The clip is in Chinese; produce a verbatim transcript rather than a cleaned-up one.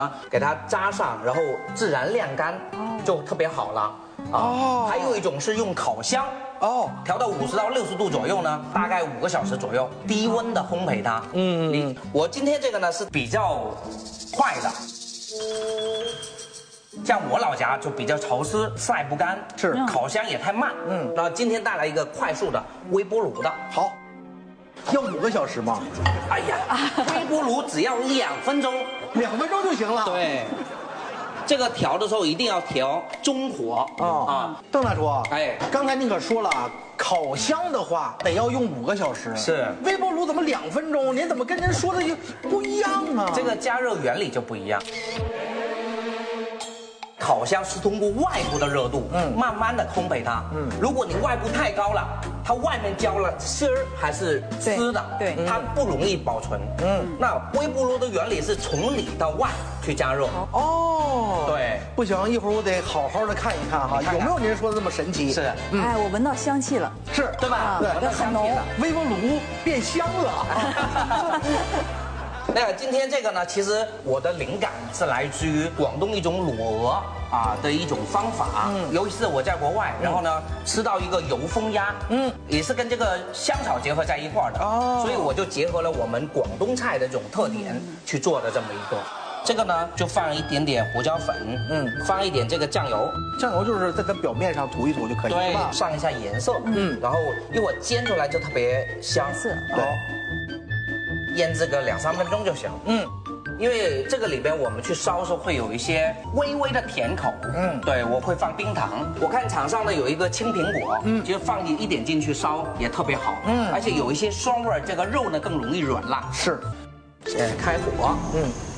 啊，给它扎上，然后自然晾干，就特别好了。哦，还有一种是用烤箱。哦，调到五十到六十度左右呢，大概五个小时左右，低温的烘焙它。嗯嗯，我今天这个呢是比较快的，像我老家就比较潮湿，晒不干，是烤箱也太慢。嗯，然后今天带来一个快速的微波炉的。 好，要五个小时吗？ 哎呀，微波炉只要两分钟， 两分钟就行了。 对。这个调的时候一定要调中火啊！ 啊，邓大厨， 哎， 刚才您可说了啊，烤箱的话得要用五个小时， 是微波炉怎么两分钟？您怎么跟您说的就不一样啊？ 这个加热原理就不一样。烤箱是通过外部的热度，嗯，慢慢的烘焙它，嗯，如果你外部太高了，它外面焦了，芯儿还是湿的， 对， 它不容易保存，嗯，那微波炉的原理是从里到外去加热， 哦， 对， 不行，一会儿我得好好的看一看哈，有没有您说的这么神奇？ 是， 哎，我闻到香气了， 是对吧？ 对， 闻到香气了， 微波炉变香了。 那今天这个呢，其实我的灵感是来自于广东一种卤鹅啊的一种方法。嗯，尤其是我在国外，然后呢吃到一个油封鸭，嗯，也是跟这个香草结合在一块儿的。哦，所以我就结合了我们广东菜的这种特点去做的这么一个。这个呢就放一点点胡椒粉，嗯，放一点这个酱油， 酱油就是在它表面上涂一涂就可以了， 对，上一下颜色，嗯，然后一会儿煎出来就特别香。 是， 对。腌制个两三分钟就行。嗯，因为这个里边我们去烧的时候会有一些微微的甜口。嗯，对，我会放冰糖。我看场上呢有一个青苹果，嗯，就放一一点进去烧也特别好。嗯，而且有一些酸味，这个肉呢更容易软烂。 是， 先开火。嗯。